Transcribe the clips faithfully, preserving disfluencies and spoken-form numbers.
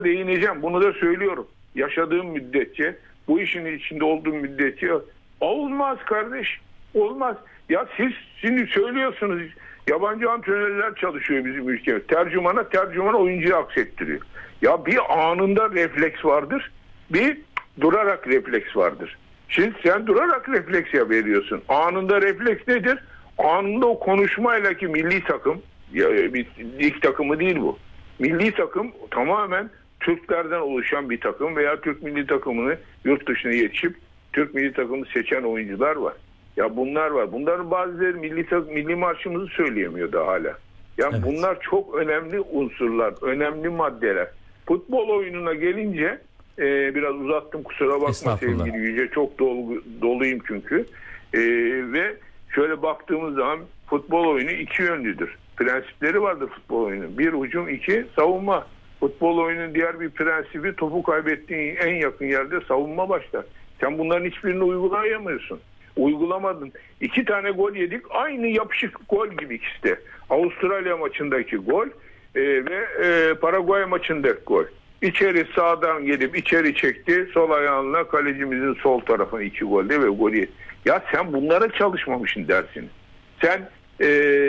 değineceğim. Bunu da söylüyorum. Yaşadığım müddetçe, bu işin içinde olduğum müddetçe olmaz kardeş. Olmaz. Ya siz şimdi söylüyorsunuz, yabancı antrenörler çalışıyor bizim ülkemizde. Tercümana tercüman oyuncuyu aksettiriyor. Ya bir anında refleks vardır, bir durarak refleks vardır. Şimdi sen durarak refleks ya veriyorsun. Anında refleks nedir? Anında o konuşmayla ki milli takım, ya bir lig takımı değil bu. Milli takım tamamen Türklerden oluşan bir takım veya Türk milli takımını yurt dışına yetişip Türk milli takımını seçen oyuncular var. Ya bunlar var. Bunların bazıları milli milli marşımızı söyleyemiyor da hala. Yani evet. Bunlar çok önemli unsurlar, önemli maddeler. Futbol oyununa gelince e, biraz uzattım, kusura bakma sevgili Yüce. Çok dolu, doluyum çünkü. E, ve şöyle baktığımız zaman futbol oyunu iki yönlüdür. Prensipleri vardır futbol oyunu. Bir hücum, iki savunma. Futbol oyunun diğer bir prensibi, topu kaybettiğin en yakın yerde savunma başlar. Sen bunların hiçbirini uygulayamıyorsun. Uygulamadın. İki tane gol yedik. Aynı yapışık gol gibi ikisi de. Avustralya maçındaki gol e, ve e, Paraguay maçındaki gol. İçeri sağdan gelip içeri çekti. Sol ayağınla kalecimizin sol tarafına iki golde ve gol yedi. Ya sen bunlara çalışmamışsın dersini. Sen e,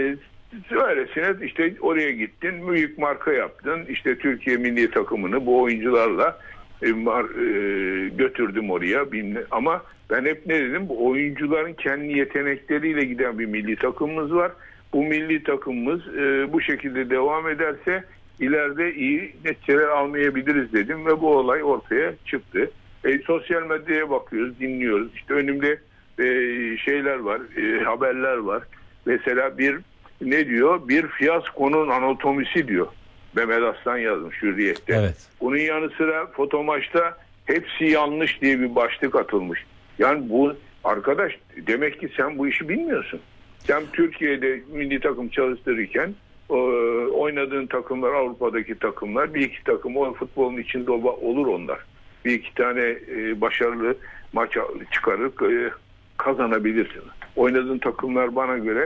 öylesine işte oraya gittin. Büyük marka yaptın. İşte Türkiye milli takımını bu oyuncularla e, mar, e, götürdüm oraya. Bilmem. Ama ben hep ne dedim? Bu oyuncuların kendi yetenekleriyle giden bir milli takımımız var. Bu milli takımımız e, bu şekilde devam ederse ileride iyi neticeler almayabiliriz dedim ve bu olay ortaya çıktı. E, sosyal medyaya bakıyoruz, dinliyoruz. İşte önümde e, şeyler var, e, haberler var. Mesela bir ne diyor? Bir fiyaskonun anatomisi diyor. Mehmet Aslan yazmış Hürriyet'te. Evet. Bunun yanı sıra Fotomaç'ta hepsi yanlış diye bir başlık atılmış. Yani bu arkadaş, demek ki sen bu işi bilmiyorsun. Sen Türkiye'de milli takım çalıştırırken oynadığın takımlar, Avrupa'daki takımlar, bir iki takım o futbolun içinde olur onlar. Bir iki tane başarılı maç çıkarır, kazanabilirsin. Oynadığın takımlar bana göre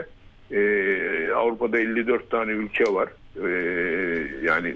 Avrupa'da elli dört tane ülke var. Yani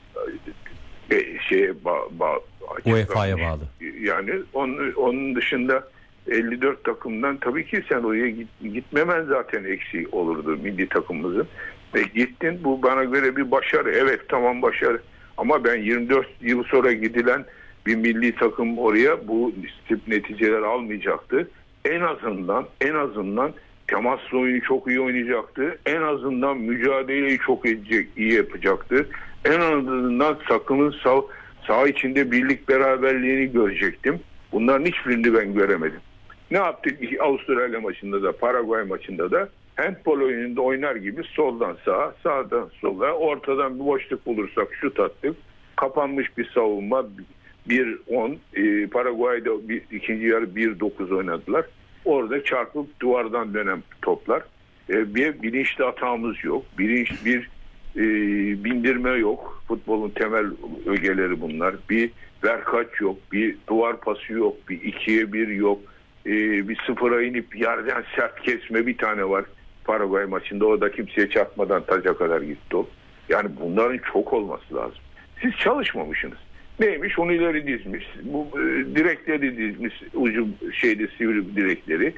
şeye ba, ba, U E F A'ya bağlı. Yani onun, onun dışında elli dört takımdan tabii ki sen oraya git, gitmemen zaten eksiği olurdu milli takımımızın. Ve gittin, bu bana göre bir başarı. Evet, tamam, başarı. Ama ben yirmi dört yıl sonra gidilen bir milli takım oraya bu tip neticeler almayacaktı. En azından en azından temaslı oyunu çok iyi oynayacaktı. En azından mücadeleyi çok edecek, iyi yapacaktı. En azından takımın sağ, sağ içinde birlik beraberliğini görecektim. Bunların hiçbirini ben göremedim. Ne yaptık? Avustralya maçında da, Paraguay maçında da handball oyununda oynar gibi soldan sağa, sağdan sola, ortadan bir boşluk bulursak şut attık. Kapanmış bir savunma, bir on, e, Paraguay'da bir, ikinci yarı bir dokuz oynadılar. Orada çarpıp duvardan dönen toplar. E, bir bilinçli hatamız yok. Bilinç bir e, bindirme yok. Futbolun temel ögeleri bunlar. Bir verkaç yok. Bir duvar pası yok. Bir ikiye bir yok. E, bir sıfıra inip yerden sert kesme bir tane var. Paraguay maçında o da kimseye çarpmadan taca kadar gitti o. Yani bunların çok olması lazım. Siz çalışmamışsınız. Neymiş? Onu ileri dizmiş. Bu e, direkleri dizmiş. Ucu şeyde sivri direkleri.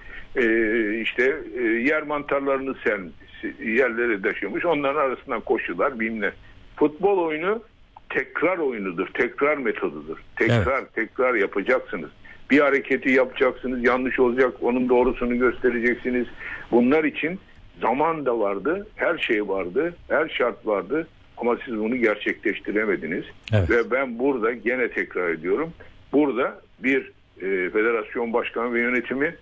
E, işte e, yer mantarlarını sen yerlere taşımış. Onların arasından koşular bilmem. Futbol oyunu tekrar oyunudur. Tekrar metodudur. Tekrar evet. tekrar yapacaksınız. Bir hareketi yapacaksınız. Yanlış olacak. Onun doğrusunu göstereceksiniz. Bunlar için zaman da vardı. Her şey vardı. Her şart vardı. Ama siz bunu gerçekleştiremediniz. Evet. Ve ben burada gene tekrar ediyorum. Burada bir e, federasyon başkanı ve yönetimi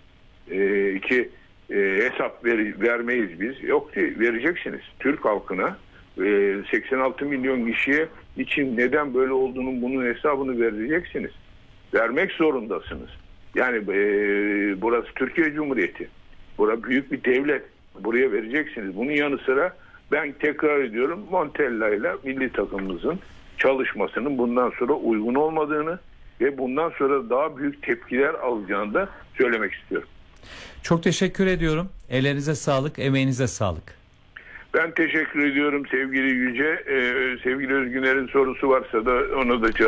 e, iki e, hesap ver, vermeyiz biz. Yok ki vereceksiniz. Türk halkına e, seksen altı milyon kişiye için neden böyle olduğunun bunun hesabını vereceksiniz. Vermek zorundasınız. Yani e, burası Türkiye Cumhuriyeti. Burası büyük bir devlet. Buraya vereceksiniz. Bunun yanı sıra ben tekrar ediyorum, Montella ile milli takımımızın çalışmasının bundan sonra uygun olmadığını ve bundan sonra daha büyük tepkiler alacağını da söylemek istiyorum. Çok teşekkür ediyorum. Ellerinize sağlık, emeğinize sağlık. Ben teşekkür ediyorum sevgili Yüce. Ee, sevgili Özgüner'in sorusu varsa da onu da cevap